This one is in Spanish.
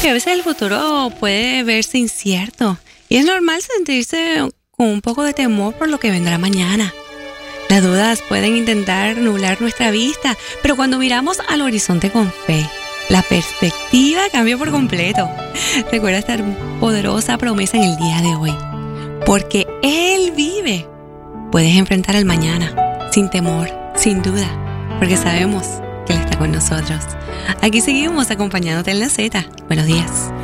Aunque a veces el futuro puede verse incierto y es normal sentirse con un poco de temor por lo que vendrá mañana. Las dudas pueden intentar nublar nuestra vista, pero cuando miramos al horizonte con fe, la perspectiva cambia por completo. Recuerda esta poderosa promesa en el día de hoy. Porque Él vive, puedes enfrentar el mañana sin temor, sin duda, porque sabemos que Él está con nosotros. Aquí seguimos acompañándote en La Z. Buenos días.